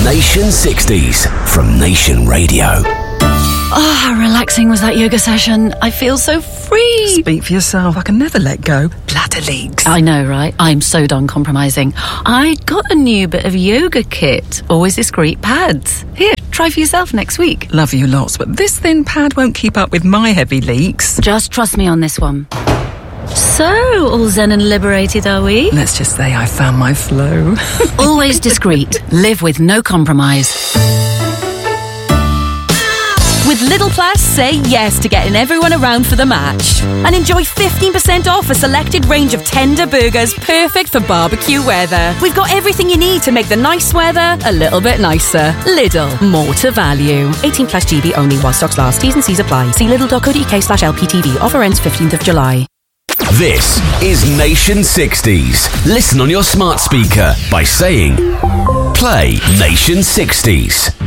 Nation 60s from Nation Radio. Oh, how relaxing was that yoga session. I feel so free. Speak for yourself. I can never let go. Bladder leaks. I know, right? I'm so done compromising. I got a new bit of yoga kit. Always discreet pads. Here, try for yourself next week. Love you lots, but this thin pad won't keep up with my heavy leaks. Just trust me on this one. So, all zen and liberated, are we? Let's just say I found my flow. Always discreet. Live with no compromise. With Lidl Plus, say yes to getting everyone around for the match. And enjoy 15% off a selected range of tender burgers perfect for barbecue weather. We've got everything you need to make the nice weather a little bit nicer. Lidl, more to value. 18 plus GB only while stocks last. T's and C's apply. See lidl.co.uk/LPTV. Offer ends 15th of July. This is Nation 60s. Listen on your smart speaker by saying, play Nation 60s.